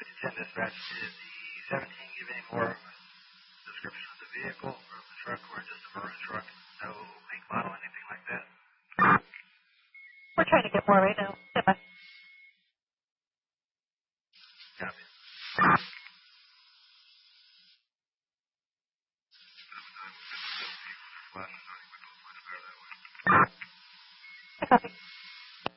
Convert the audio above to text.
10 dispatch, did the 17 give any more description of the vehicle or of the truck, or just a maroon truck? No make, model, anything like that? We're trying to get more right now. Goodbye. Copy. Copy.